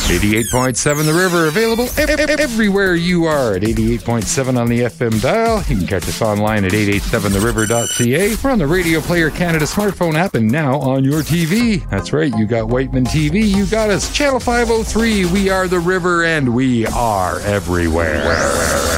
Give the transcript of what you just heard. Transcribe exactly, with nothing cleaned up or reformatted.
eighty-eight point seven The River, available ev- ev- everywhere you are at eighty-eight point seven on the F M dial. You can catch us online at eight eight seven the river dot c a. We're on the Radio Player Canada smartphone app and now on your T V. That's right, you got Whiteman T V, you got us. Channel five oh three, we are The River and we are everywhere.